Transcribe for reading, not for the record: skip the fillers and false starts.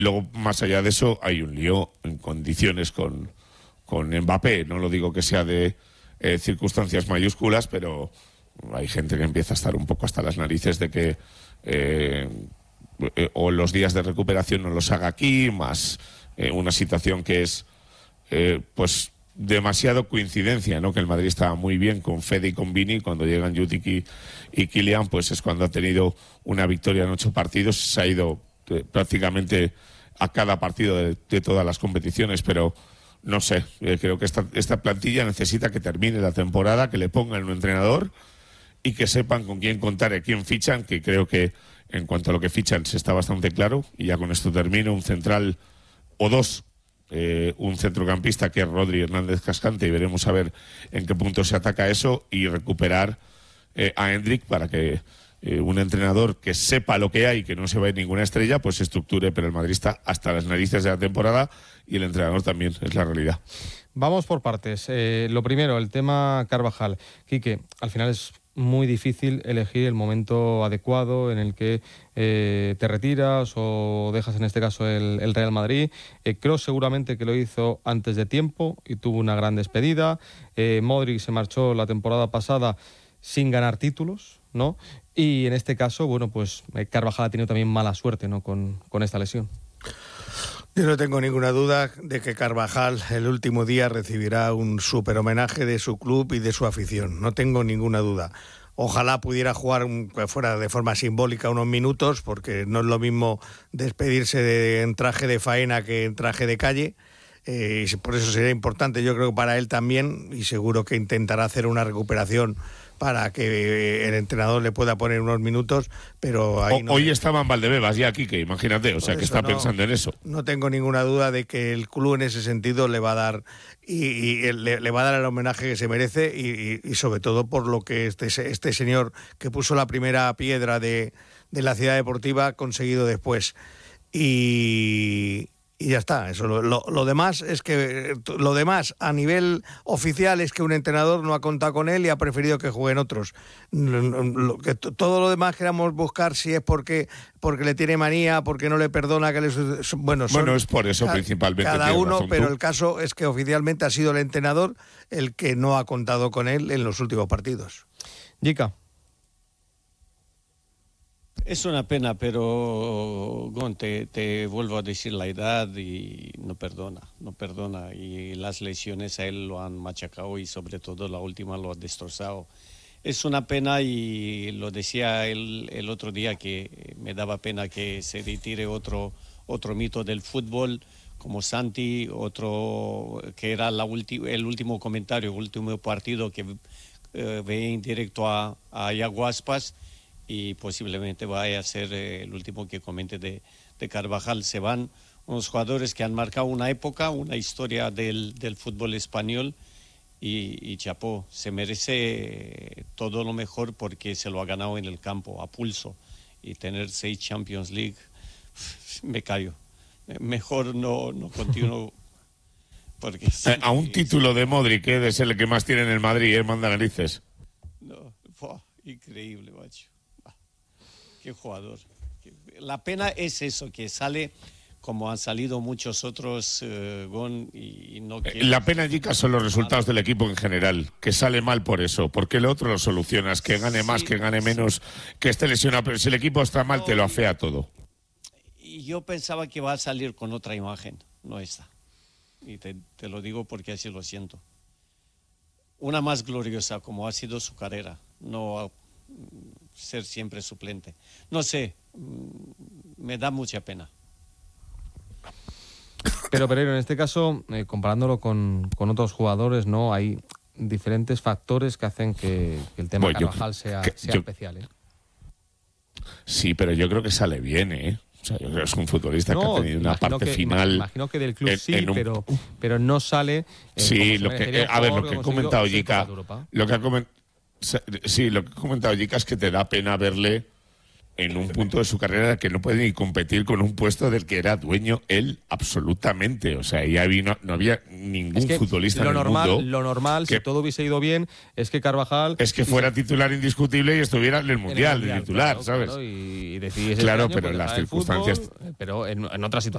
Luego, más allá de eso, hay un lío en condiciones con Mbappé. No lo digo que sea de circunstancias mayúsculas, pero hay gente que empieza a estar un poco hasta las narices de que o los días de recuperación no los haga aquí, más una situación que es pues demasiado coincidencia, ¿no? Que el Madrid estaba muy bien con Fede y con Vini, cuando llegan Judic y Kylian, pues es cuando ha tenido una victoria en 8 partidos, se ha ido prácticamente a cada partido de todas las competiciones, pero no sé, creo que esta plantilla necesita que termine la temporada, que le pongan un entrenador y que sepan con quién contar y a quién fichan, que creo que en cuanto a lo que fichan se está bastante claro, y ya con esto termino, un central o dos, un centrocampista que es Rodri Hernández Cascante, y veremos a ver en qué punto se ataca eso, y recuperar a Hendrik para que un entrenador que sepa lo que hay, que no se va a ir ninguna estrella, pues se estructure, pero el Madrid está hasta las narices de la temporada y el entrenador también, es la realidad. Vamos por partes. Lo primero, el tema Carvajal. Quique, al final es muy difícil elegir el momento adecuado en el que te retiras o dejas en este caso el Real Madrid. Creo seguramente que lo hizo antes de tiempo y tuvo una gran despedida. Modric se marchó la temporada pasada sin ganar títulos, ¿no? Y en este caso, bueno, pues Carvajal ha tenido también mala suerte, ¿no? Con esta lesión. Yo no tengo ninguna duda de que Carvajal el último día recibirá un súper homenaje de su club y de su afición. No tengo ninguna duda. Ojalá pudiera jugar fuera de forma simbólica unos minutos, porque no es lo mismo despedirse en traje de faena que en traje de calle. Y por eso sería importante, yo creo que para él también, y seguro que intentará hacer una recuperación para que el entrenador le pueda poner unos minutos, pero ahí no. Hoy estaba en Valdebebas ya, Quique, imagínate, o sea que está pensando en eso. No tengo ninguna duda de que el club en ese sentido le va a dar le va a dar el homenaje que se merece, y sobre todo por lo que este señor que puso la primera piedra de la ciudad deportiva ha conseguido después. Y ya está. Eso lo demás es que a nivel oficial es que un entrenador no ha contado con él y ha preferido que jueguen otros. Todo lo demás queramos buscar si es porque le tiene manía, porque no le perdona que bueno, es por eso principalmente. Cada uno, pero el caso es que oficialmente ha sido el entrenador el que no ha contado con él en los últimos partidos. Jica. Es una pena, pero Gon, te vuelvo a decir la edad y no perdona. Y las lesiones a él lo han machacado y sobre todo la última lo ha destrozado. Es una pena, y lo decía el otro día, que me daba pena que se retire otro mito del fútbol como Santi, otro que era el último comentario, el último partido que veía en directo a Iago Aspas. Y posiblemente vaya a ser el último que comente de Carvajal. Se van unos jugadores que han marcado una época, una historia del fútbol español, y chapó, se merece todo lo mejor porque se lo ha ganado en el campo, a pulso, y tener 6 Champions League, me callo. Mejor no continúo. Porque a un título de Modric, de ser el que más tiene en el Madrid, manda narices. No, increíble, macho. Qué jugador. La pena es eso, que sale como han salido muchos otros, Gon, y no quiero... La pena, Jica, son los resultados del equipo en general, que sale mal por eso, porque lo otro lo solucionas, que gane más, que gane menos, que esté lesionado, pero si el equipo está mal te lo afea todo. Y yo pensaba que va a salir con otra imagen, no esta. Y te lo digo porque así lo siento. Una más gloriosa, como ha sido su carrera, no ser siempre suplente. No sé, me da mucha pena. Pero Pereiro, en este caso, comparándolo con otros jugadores, ¿no? Hay diferentes factores que hacen que el tema Carvajal sea especial, ¿eh? Sí, pero yo creo que sale bien, ¿eh? O sea, yo creo que es un futbolista que ha tenido una parte final. Imagino que del club pero no sale. Sí, lo que ha comentado Jica. Lo que ha comentado Jica es que te da pena verle en un punto de su carrera que no puede ni competir con un puesto del que era dueño él absolutamente. O sea, no había ningún futbolista en el mundo. Lo normal, si todo hubiese ido bien, es que Carvajal... Es que fuera titular indiscutible y estuviera en el Mundial de titular, claro, ¿sabes? Claro, y decidiese claro, pero en las circunstancias... Fútbol, pero en otras situaciones.